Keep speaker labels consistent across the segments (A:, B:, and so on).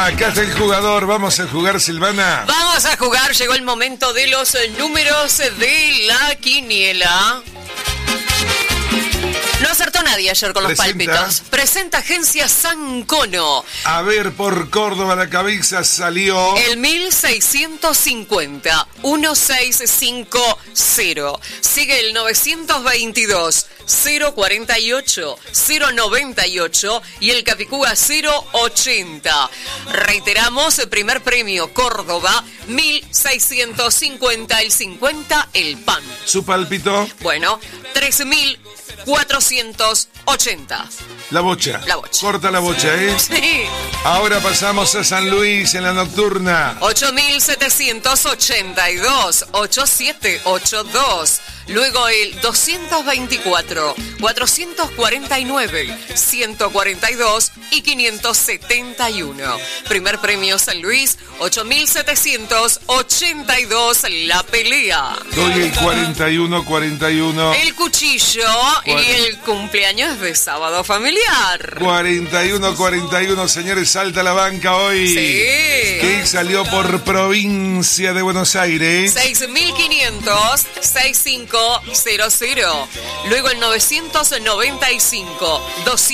A: Acá está el jugador, vamos a jugar, Silvana.
B: Vamos a jugar, llegó el momento de los números de la quiniela. No acertó nadie ayer con los pálpitos. Presenta Agencia Sancono.
A: A ver, por Córdoba la cabeza salió...
B: El 1650, 1650. Sigue el 922, 048, 098 y el Capicúa 080. Reiteramos, el primer premio Córdoba, 1650, el 50, el pan.
A: ¿Su pálpito?
B: Bueno, 3480.
A: La bocha.
B: La bocha.
A: Corta la bocha, ¿eh?
B: Sí.
A: Ahora pasamos a San Luis en la nocturna.
B: 8782, 8782. Luego el 224, 449, 142 y 571. Primer premio San Luis, 8782, la pelea.
A: Doy el 41.
B: El cuchillo y el cumpleaños de sábado familiar.
A: 41, señores, salta la banca hoy.
B: Sí.
A: Que salió por provincia de Buenos Aires.
B: 6500, 6500. Luego el 995,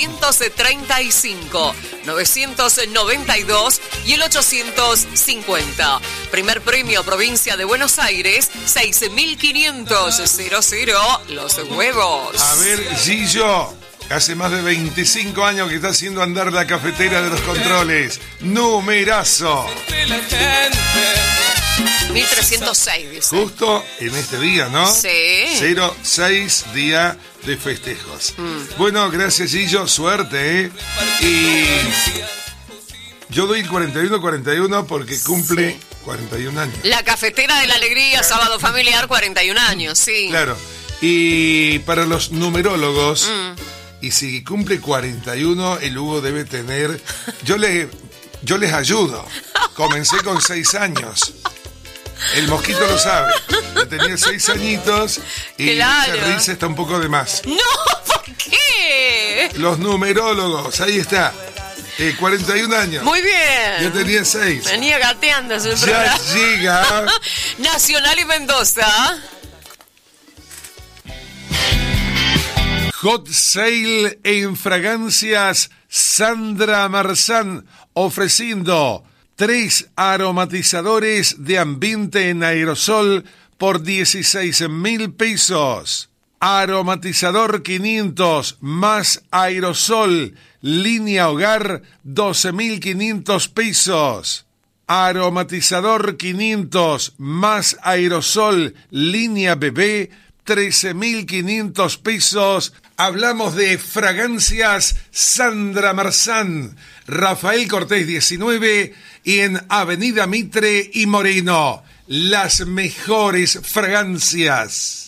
B: 235, 992 y el 850. Primer premio provincia de Buenos Aires, 6500, los huevos.
A: A ver, Gillo, hace más de 25 años que está haciendo andar la cafetera de los controles. Numerazo.
B: 1306, dice.
A: Justo en este día, ¿no?
B: Sí.
A: 06 día de festejos. Bueno, gracias, Gillo, suerte, ¿eh? Y yo doy el 41 porque cumple 41 años.
B: La cafetera de la alegría, sábado familiar, 41 años, sí.
A: Claro. Y para los numerólogos, y si cumple 41, el Hugo debe tener... Yo les ayudo. Comencé con 6 años. El mosquito lo sabe. Yo tenía 6 añitos y
B: claro.
A: la risa está un poco de más.
B: No, ¿por qué?
A: Los numerólogos, ahí está. 41 años.
B: Muy bien.
A: Yo tenía 6.
B: Venía gateando su
A: Ya
B: programa.
A: llega.
B: Nacional y Mendoza.
A: Hot Sale en fragancias Sandra Marzán, ofreciendo 3 aromatizadores de ambiente en aerosol por 16.000 pesos. Aromatizador 500 más aerosol, línea hogar, 12.500 pesos. Aromatizador 500 más aerosol, línea bebé, 13.500 pesos. Hablamos de fragancias Sandra Marzán, Rafael Cortés 19 y en Avenida Mitre y Moreno. Las mejores fragancias.